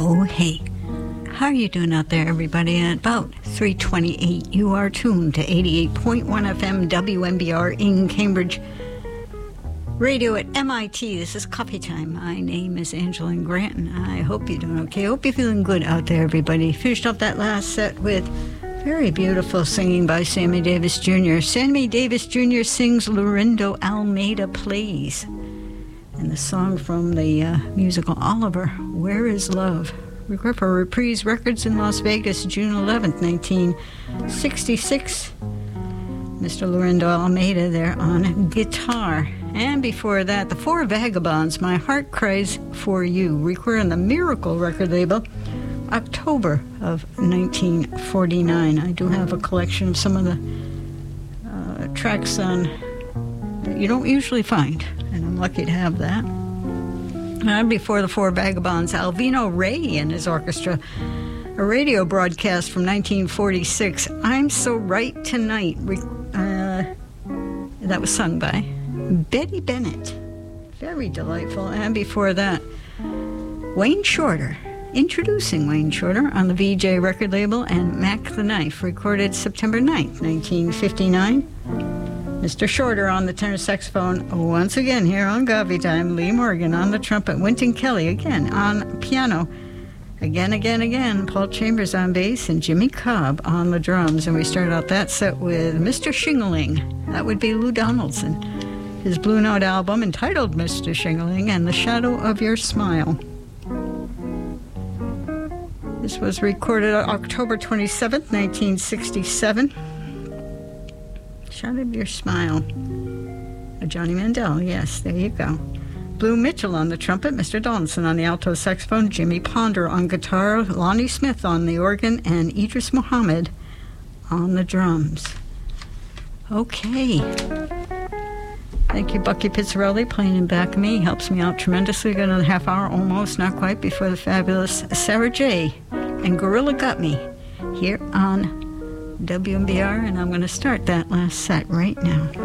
Oh, hey. How are you doing out there, everybody? At about 3:28, you are tuned to 88.1 FM WMBR in Cambridge. Radio at MIT. This is Coffee Time. My name is Angeline Grant, and I hope you're doing okay. Hope you're feeling good out there, everybody. Finished off that last set with very beautiful singing by Sammy Davis Jr. Sammy Davis Jr. sings Lurindo Almeida Plays. And the song from the musical Oliver, Where is Love? Recorded for Reprise Records in Las Vegas, June 11th, 1966. Mr. Lurindo Almeida there on guitar. And before that, the Four Vagabonds, My Heart Cries for You, recorded on the Miracle record label, October of 1949. I do have a collection of some of the tracks on that you don't usually find, and I'm lucky to have that. And before the Four Vagabonds, Alvino Rey and his orchestra, a radio broadcast from 1946, I'm So Right Tonight, that was sung by Betty Bennett. Very delightful. And before that, Wayne Shorter, introducing Wayne Shorter on the VJ record label, and Mac the Knife, recorded September 9th, 1959. Mr. Shorter on the tenor saxophone once again here on Coffee Time. Lee Morgan on the trumpet. Wynton Kelly again on piano. Again. Paul Chambers on bass and Jimmy Cobb on the drums. And we started out that set with Mr. Shingling. That would be Lou Donaldson. His Blue Note album entitled Mr. Shingling and The Shadow of Your Smile. This was recorded on October 27th, 1967. Shadow of Your Smile. Johnny Mandel, yes, there you go. Blue Mitchell on the trumpet, Mr. Donaldson on the alto saxophone, Jimmy Ponder on guitar, Lonnie Smith on the organ, and Idris Muhammad on the drums. Okay. Thank you, Bucky Pizzarelli, playing in back of me. Helps me out tremendously. Got another half hour, almost, not quite, before the fabulous Sarah J. and Gorilla Got Me here on WMBR, and I'm going to start that last set right now.